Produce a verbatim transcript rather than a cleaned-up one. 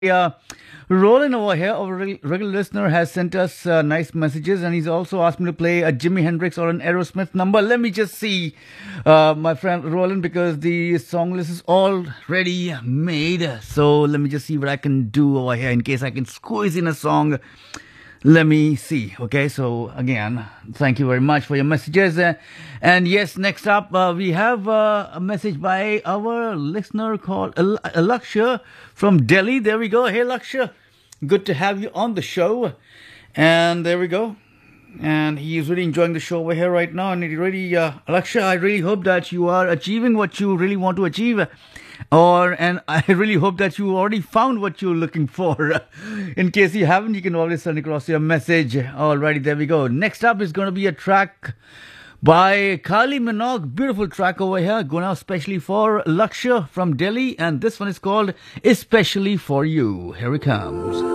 uh, Roland over here, our reg- regular listener, has sent us uh, nice messages, and he's also asked me to play a Jimi Hendrix or an Aerosmith number. Let me just see, uh, my friend Roland, because the song list is already made. So let me just see what I can do over here in case I can squeeze in a song. Let me see. Okay, so again, thank you very much for your messages. Uh, and yes, next up, uh, we have uh, a message by our listener called Al- Laksha from Delhi. There we go. Hey, Laksha, good to have you on the show. And there we go. And he is really enjoying the show over here right now. And he really, uh, Laksha, I really hope that you are achieving what you really want to achieve. Or, and I really hope that you already found what you're looking for. In case you haven't, you can always send across your message. Alrighty, there we go. Next up is going to be a track by Kylie Minogue. Beautiful track over here. Going out especially for Laksha from Delhi. And this one is called Especially For You. Here it comes.